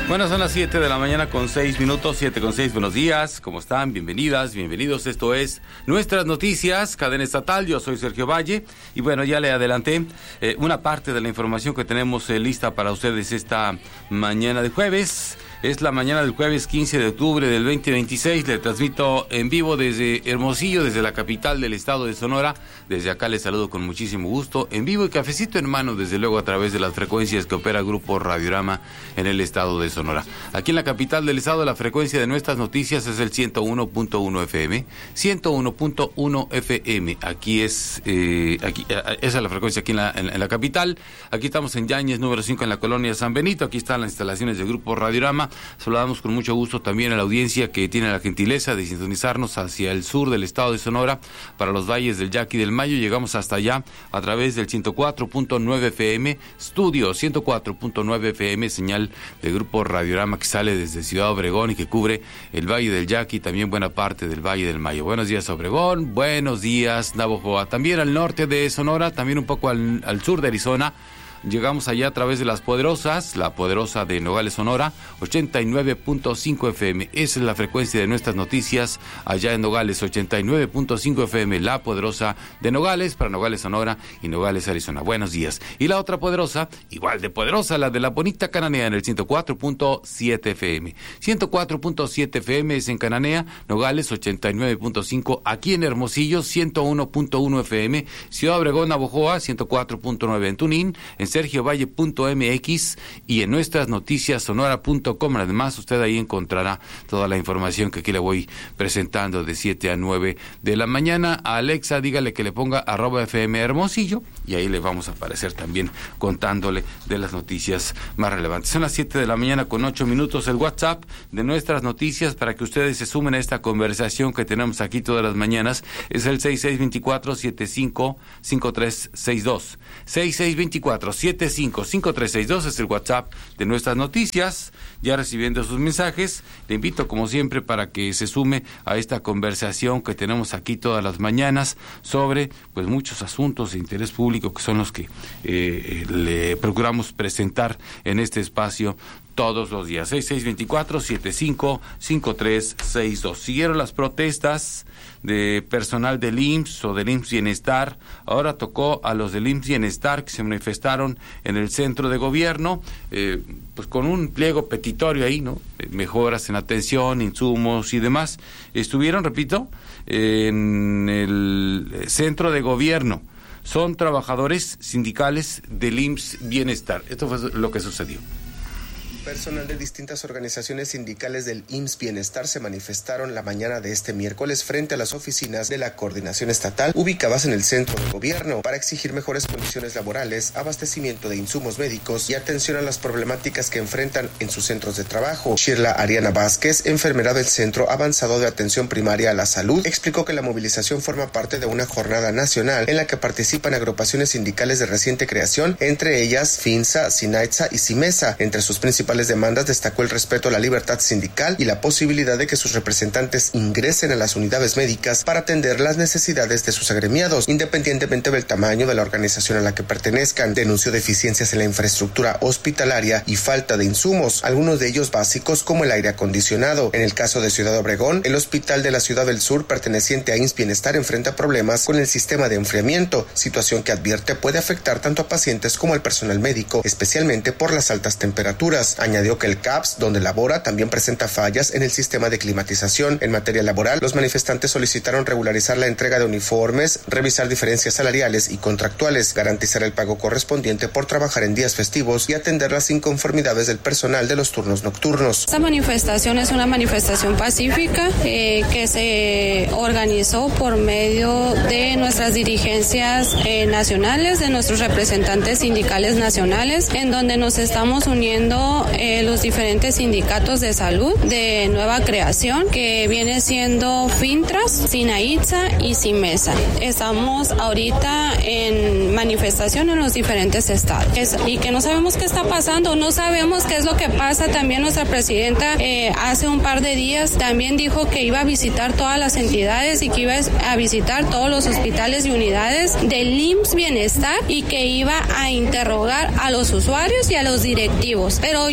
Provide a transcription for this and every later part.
Bueno, son las 7 de la mañana con 6 minutos, 7:06. Buenos días, ¿cómo están? Bienvenidas, bienvenidos. Esto es Nuestras Noticias, cadena estatal. Yo soy Sergio Valle y bueno, ya le adelanté una parte de la información que tenemos lista para ustedes esta mañana de jueves. Es la mañana del jueves 15 de octubre del 2026. Le transmito en vivo desde Hermosillo, desde la capital del estado de Sonora. Desde acá les saludo con muchísimo gusto, en vivo y cafecito en mano, desde luego a través de las frecuencias que opera Grupo Radiorama en el estado de Sonora. Aquí en la capital del estado, la frecuencia de Nuestras Noticias es el 101.1 FM. 101.1 FM. Aquí es, esa es la frecuencia aquí en la capital. Aquí estamos en Yáñez, número 5, en la colonia San Benito. Aquí están las instalaciones del Grupo Radiorama. Saludamos con mucho gusto también a la audiencia que tiene la gentileza de sintonizarnos hacia el sur del estado de Sonora, para los valles del Yaqui y del Mayo. Llegamos hasta allá a través del 104.9 FM, estudio 104.9 FM, señal del Grupo Radiorama que sale desde Ciudad Obregón y que cubre el valle del Yaqui y también buena parte del valle del Mayo. Buenos días, Obregón, buenos días, Navojoa. También al norte de Sonora, también un poco al sur de Arizona. Llegamos allá a través de las Poderosas, la Poderosa de Nogales, Sonora, 89.5 FM. Esa es la frecuencia de Nuestras Noticias allá en Nogales, 89.5 FM, la Poderosa de Nogales, para Nogales, Sonora y Nogales, Arizona. Buenos días. Y la otra Poderosa, igual de poderosa, la de la bonita Cananea, en el 104.7 FM. 104.7 FM es en Cananea, Nogales, 89.5, aquí en Hermosillo, 101.1 FM, Ciudad Obregón, Navojoa, 104.9 en Tunín, en sergiovalle.mx y en Nuestras Noticias sonora.com. Además, usted ahí encontrará toda la información que aquí le voy presentando de 7 a 9 de la mañana. A Alexa, dígale que le ponga @FM Hermosillo y ahí le vamos a aparecer también contándole de las noticias más relevantes. Son las 7 de la mañana con 8 minutos. El WhatsApp de Nuestras Noticias para que ustedes se sumen a esta conversación que tenemos aquí todas las mañanas es el 6624-755362. 6624-755362 es el WhatsApp de Nuestras Noticias. Ya recibiendo sus mensajes, le invito como siempre para que se sume a esta conversación que tenemos aquí todas las mañanas sobre pues muchos asuntos de interés público que son los que le procuramos presentar en este espacio todos los días. 6624-755362. Siguieron las protestas de personal del IMSS o del IMSS Bienestar. Ahora tocó a los del IMSS Bienestar que se manifestaron en el centro de gobierno, pues con un pliego petitorio ahí, ¿no? Mejoras en atención, insumos y demás. Estuvieron, repito, en el centro de gobierno. Son trabajadores sindicales del IMSS Bienestar. Esto fue lo que sucedió. Personal de distintas organizaciones sindicales del IMSS Bienestar se manifestaron la mañana de este miércoles frente a las oficinas de la Coordinación Estatal ubicadas en el centro de gobierno para exigir mejores condiciones laborales, abastecimiento de insumos médicos y atención a las problemáticas que enfrentan en sus centros de trabajo. Shirla Ariana Vázquez, enfermera del Centro Avanzado de Atención Primaria a la Salud, explicó que la movilización forma parte de una jornada nacional en la que participan agrupaciones sindicales de reciente creación, entre ellas FINSA, SINAITSA y CIMESA. Entre sus principales demandas destacó el respeto a la libertad sindical y la posibilidad de que sus representantes ingresen a las unidades médicas para atender las necesidades de sus agremiados, independientemente del tamaño de la organización a la que pertenezcan. Denunció deficiencias en la infraestructura hospitalaria y falta de insumos, algunos de ellos básicos como el aire acondicionado. En el caso de Ciudad Obregón, el hospital de la Ciudad del Sur perteneciente a IMSS Bienestar enfrenta problemas con el sistema de enfriamiento, situación que advierte puede afectar tanto a pacientes como al personal médico, especialmente por las altas temperaturas. Añadió que el CAPS, donde labora, también presenta fallas en el sistema de climatización. En materia laboral, los manifestantes solicitaron regularizar la entrega de uniformes, revisar diferencias salariales y contractuales, garantizar el pago correspondiente por trabajar en días festivos y atender las inconformidades del personal de los turnos nocturnos. Esta manifestación es una manifestación pacífica que se organizó por medio de nuestras dirigencias nacionales, de nuestros representantes sindicales nacionales, en donde nos estamos uniendo los diferentes sindicatos de salud de nueva creación, que viene siendo FINTRAS, SINAITSA y CIMESA. Estamos ahorita en manifestación en los diferentes estados y que no sabemos qué está pasando, no sabemos qué es lo que pasa. También nuestra presidenta hace un par de días también dijo que iba a visitar todas las entidades y que iba a visitar todos los hospitales y unidades del IMSS Bienestar y que iba a interrogar a los usuarios y a los directivos. Pero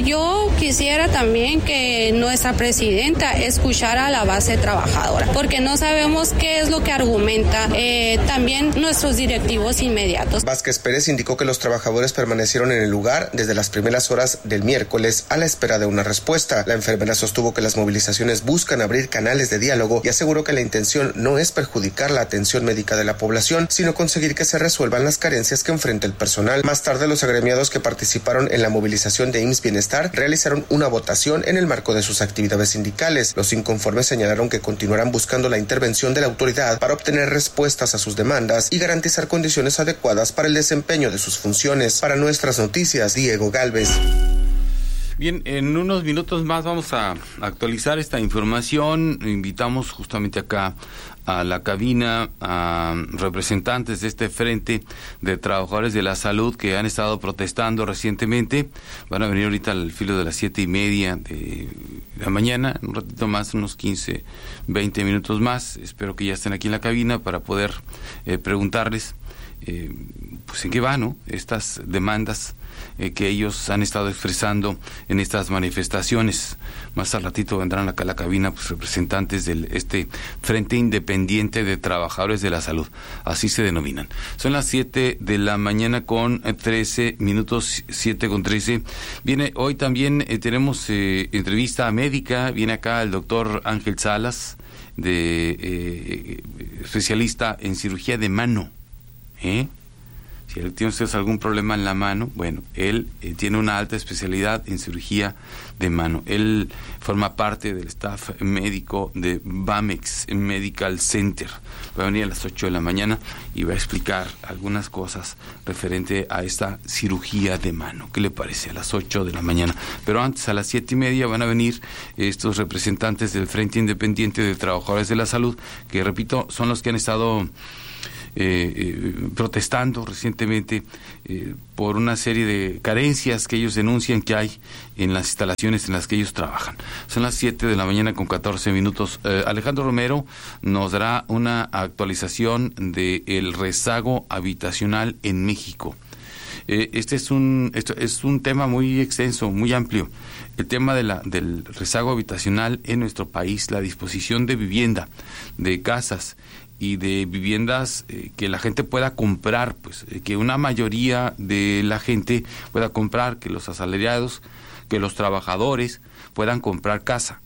yo quisiera también que nuestra presidenta escuchara a la base trabajadora, porque no sabemos qué es lo que argumenta también nuestros directivos inmediatos. Vázquez Pérez indicó que los trabajadores permanecieron en el lugar desde las primeras horas del miércoles a la espera de una respuesta. La enfermera sostuvo que las movilizaciones buscan abrir canales de diálogo y aseguró que la intención no es perjudicar la atención médica de la población, sino conseguir que se resuelvan las carencias que enfrenta el personal. Más tarde, los agremiados que participaron en la movilización de IMSS Bienestar realizaron una votación en el marco de sus actividades sindicales. Los inconformes señalaron que continuarán buscando la intervención de la autoridad para obtener respuestas a sus demandas y garantizar condiciones adecuadas para el desempeño de sus funciones. Para Nuestras Noticias, Diego Gálvez. Bien, en unos minutos más vamos a actualizar esta información. Invitamos justamente acá a la cabina a representantes de este Frente de Trabajadores de la Salud que han estado protestando recientemente. Van a venir ahorita al filo de las 7:30 de la mañana, un ratito más, unos 15, 20 minutos más. Espero que ya estén aquí en la cabina para poder preguntarles pues en qué van, ¿no?, estas demandas que ellos han estado expresando en estas manifestaciones. Más al ratito vendrán acá a la cabina pues representantes de este Frente Independiente de Trabajadores de la Salud, así se denominan. Son las 7 de la mañana con 13 minutos, 7:13. Viene hoy también, tenemos entrevista médica, viene acá el doctor Ángel Salas, especialista en cirugía de mano. Si tiene usted algún problema en la mano, bueno, él tiene una alta especialidad en cirugía de mano. Él forma parte del staff médico de Bamex Medical Center. Va a venir a las 8 de la mañana y va a explicar algunas cosas referente a esta cirugía de mano. ¿Qué le parece? A las 8 de la mañana. Pero antes, a las 7:30, van a venir estos representantes del Frente Independiente de Trabajadores de la Salud, que, repito, son los que han estado protestando recientemente por una serie de carencias que ellos denuncian que hay en las instalaciones en las que ellos trabajan. Son las 7 de la mañana con 14 minutos. Alejandro Romero nos dará una actualización del rezago habitacional en México. Este es un tema muy extenso, muy amplio. El tema del rezago habitacional en nuestro país, la disposición de vivienda, de casas y de viviendas que la gente pueda comprar, pues que una mayoría de la gente pueda comprar, que los asalariados, que los trabajadores puedan comprar casa.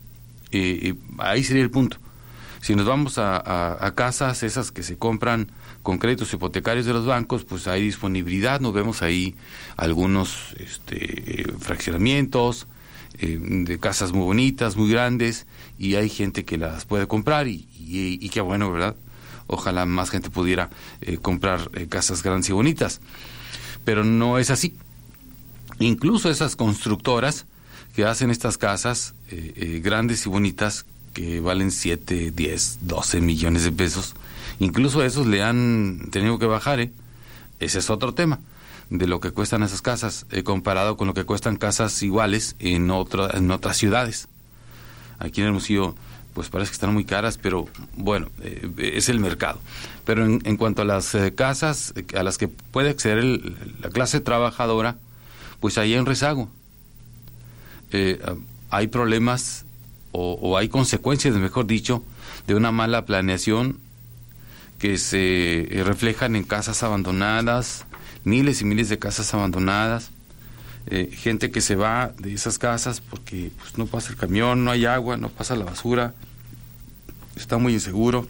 Ahí sería el punto. Si nos vamos a casas esas que se compran con créditos hipotecarios de los bancos, pues hay disponibilidad. Nos vemos ahí algunos fraccionamientos de casas muy bonitas, muy grandes, y hay gente que las puede comprar y qué bueno, ¿verdad? Ojalá más gente pudiera comprar casas grandes y bonitas, pero no es así. Incluso esas constructoras que hacen estas casas grandes y bonitas que valen 7, 10, 12 millones de pesos, incluso esos le han tenido que bajar, Ese es otro tema de lo que cuestan esas casas, comparado con lo que cuestan casas iguales en otras ciudades. Aquí en Hermosillo, pues parece que están muy caras, pero bueno, es el mercado. Pero en cuanto a las casas a las que puede acceder la clase trabajadora, pues ahí hay un rezago. Hay problemas o hay consecuencias, mejor dicho, de una mala planeación que se reflejan en casas abandonadas, miles y miles de casas abandonadas, gente que se va de esas casas porque pues, no pasa el camión, no hay agua, no pasa la basura, está muy inseguro,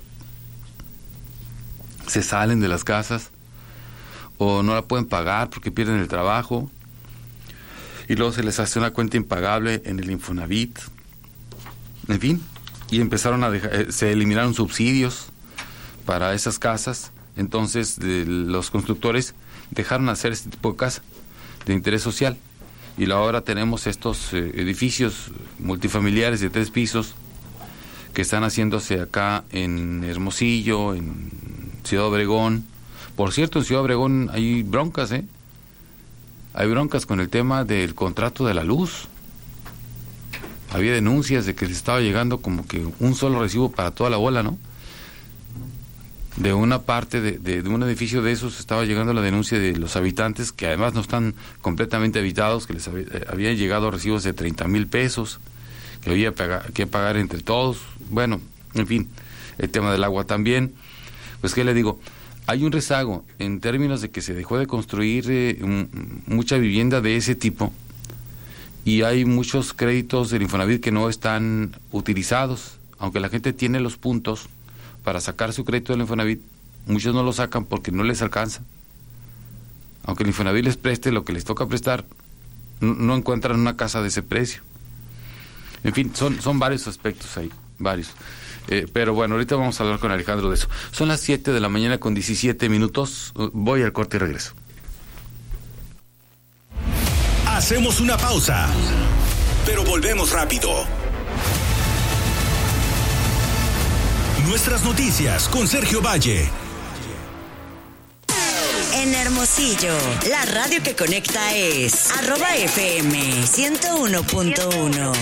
se salen de las casas o no la pueden pagar porque pierden el trabajo y luego se les hace una cuenta impagable en el Infonavit, en fin, y empezaron se eliminaron subsidios para esas casas. Entonces los constructores dejaron hacer este tipo de casa de interés social y ahora tenemos estos edificios multifamiliares de 3 pisos que están haciéndose acá en Hermosillo, en Ciudad Obregón. Por cierto, en Ciudad Obregón hay broncas, hay broncas con el tema del contrato de la luz. Había denuncias de que les estaba llegando como que un solo recibo para toda la bola, ¿no? de una parte de un edificio de esos estaba llegando la denuncia de los habitantes, que además no están completamente habitados, que les habían llegado recibos de 30,000 pesos, que había que pagar entre todos. Bueno, en fin, el tema del agua también. Pues, ¿qué le digo? Hay un rezago en términos de que se dejó de construir mucha vivienda de ese tipo, y hay muchos créditos del Infonavit que no están utilizados. Aunque la gente tiene los puntos para sacar su crédito del Infonavit, muchos no lo sacan porque no les alcanza. Aunque el Infonavit les preste lo que les toca prestar, no encuentran una casa de ese precio. En fin, son varios aspectos ahí, varios. Pero bueno, ahorita vamos a hablar con Alejandro de eso. Son las 7 de la mañana con 17 minutos. Voy al corte y regreso. Hacemos una pausa, pero volvemos rápido. Nuestras noticias con Sergio Valle. En Hermosillo, la radio que conecta es @FM 101.1.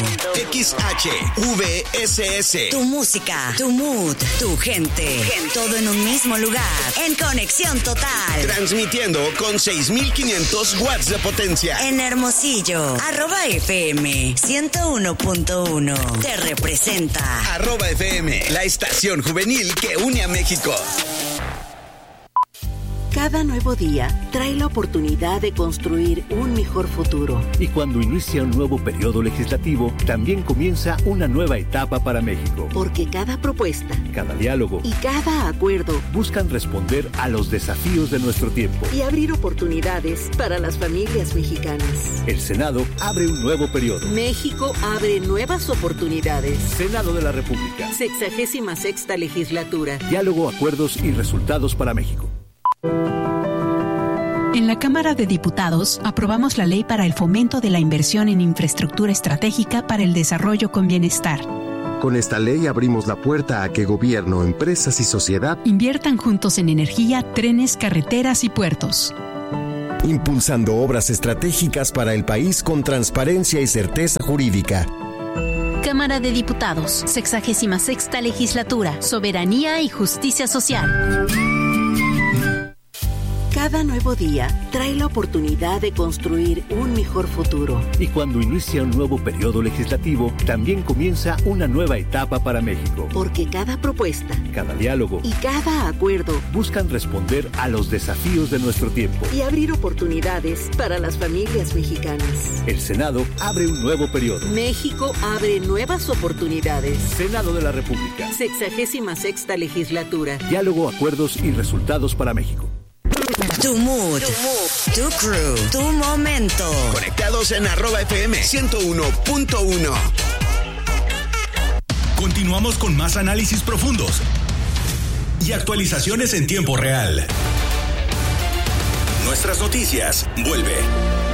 XHVSS. Tu música, tu mood, tu gente. Todo en un mismo lugar. En conexión total. Transmitiendo con 6,500 watts de potencia. En Hermosillo, @FM 101.1. Te representa. @FM, la estación juvenil que une a México. Cada nuevo día trae la oportunidad de construir un mejor futuro. Y cuando inicia un nuevo periodo legislativo, también comienza una nueva etapa para México. Porque cada propuesta, cada diálogo y cada acuerdo buscan responder a los desafíos de nuestro tiempo y abrir oportunidades para las familias mexicanas. El Senado abre un nuevo periodo. México abre nuevas oportunidades. Senado de la República. 66ª legislatura. Diálogo, acuerdos y resultados para México. En la Cámara de Diputados aprobamos la ley para el fomento de la inversión en infraestructura estratégica para el desarrollo con bienestar. Con esta ley abrimos la puerta a que gobierno, empresas y sociedad inviertan juntos en energía, trenes, carreteras y puertos. Impulsando obras estratégicas para el país con transparencia y certeza jurídica. Cámara de Diputados, 66ª legislatura, soberanía y justicia social. Cada nuevo día trae la oportunidad de construir un mejor futuro. Y cuando inicia un nuevo periodo legislativo, también comienza una nueva etapa para México. Porque cada propuesta, cada diálogo y cada acuerdo buscan responder a los desafíos de nuestro tiempo y abrir oportunidades para las familias mexicanas. El Senado abre un nuevo periodo. México abre nuevas oportunidades. Senado de la República. 66ª legislatura. Diálogo, acuerdos y resultados para México. Tu mood, tu crew, tu momento. Conectados en @FM 101.1. Continuamos con más análisis profundos y actualizaciones en tiempo real. Nuestras noticias vuelve.